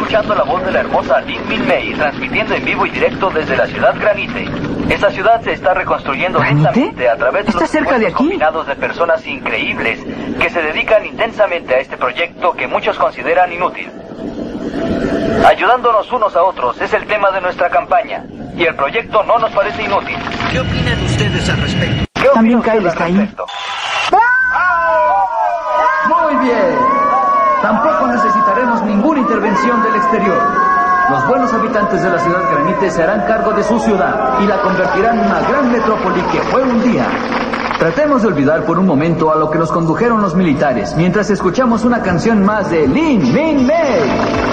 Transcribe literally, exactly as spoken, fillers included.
escuchando la voz de la hermosa Lin Min Mei, transmitiendo en vivo y directo desde la ciudad Granite. Esta ciudad se está reconstruyendo lentamente a través de los esfuerzos combinados de personas increíbles que se dedican intensamente a este proyecto que muchos consideran inútil. Ayudándonos unos a otros es el tema de nuestra campaña, y el proyecto no nos parece inútil. ¿Qué opinan ustedes al respecto? También Kyle está ahí. Muy bien. Tampoco necesitaremos ninguna intervención del exterior. Los buenos habitantes de la ciudad Granite se harán cargo de su ciudad y la convertirán en una gran metrópoli que fue un día. Tratemos de olvidar por un momento a lo que nos condujeron los militares mientras escuchamos una canción más de Lin Min Mei.